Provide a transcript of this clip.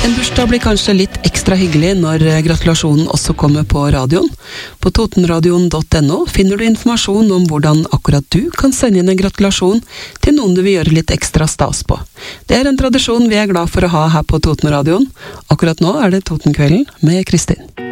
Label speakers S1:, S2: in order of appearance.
S1: En bursdag blir kanskje litt ekstra hyggelig når gratulasjonen også kommer på radioen. På totenradion.no finner du informasjon om hvordan akkurat du kan sende inn en gratulasjon til noen du vil gjøre litt ekstra stas på. Det er en tradisjon vi er glad for å ha her på Totenradion. Akkurat nå er det Totenkvelden med Kristin.